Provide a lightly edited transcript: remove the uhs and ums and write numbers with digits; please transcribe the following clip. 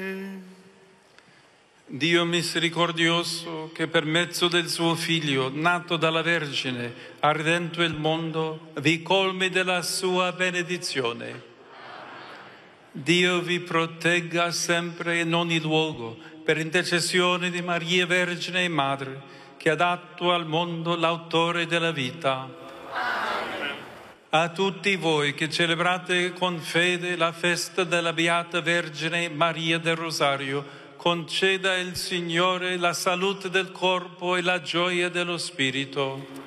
Dio misericordioso, che per mezzo del suo Figlio, nato dalla Vergine, ha redento il mondo, vi colmi della sua benedizione. Dio vi protegga sempre in ogni luogo, per intercessione di Maria Vergine e Madre, che ha dato al mondo l'autore della vita. Amen. A tutti voi che celebrate con fede la festa della Beata Vergine Maria del Rosario, conceda il Signore la salute del corpo e la gioia dello spirito.